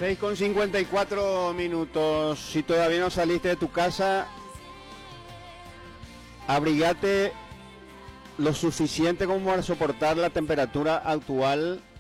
6:54. Si todavía no saliste de tu casa, abrigate lo suficiente como para soportar la temperatura actual